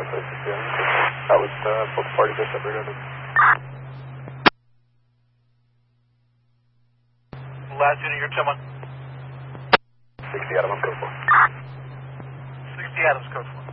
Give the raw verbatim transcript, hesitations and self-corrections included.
That was uh, both parties are separated. Last unit, you're ten one. sixty Adams, code four. sixty Adams, code four.